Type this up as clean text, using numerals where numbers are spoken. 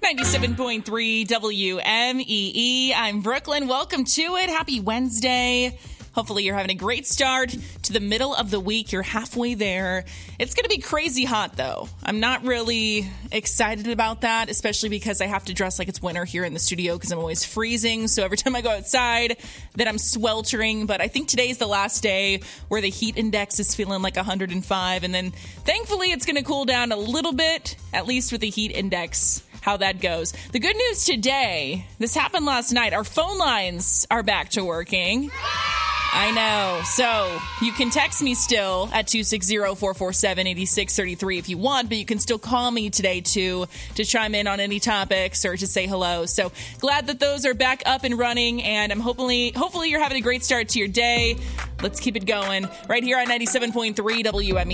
97.3 WMEE. I'm Brooklyn. Welcome to it. Happy Wednesday. Hopefully you're having a great start to the middle of the week. You're halfway there. It's going to be crazy hot, though. I'm not really excited about that, especially because I have to dress like it's winter here in the studio because I'm always freezing. So every time I go outside, then I'm sweltering. But I think today's the last day where the heat index is feeling like 105. And then thankfully it's going to cool down a little bit, at least with the heat index. How that goes. The good news today, this happened last night. Our phone lines are back to working. I know. So you can text me still at 260-447-8633 if you want, but you can still call me today too to chime in on any topics or to say hello. So glad that those are back up and running, and I'm hopefully you're having a great start to your day. Let's keep it going right here on 97.3 WME.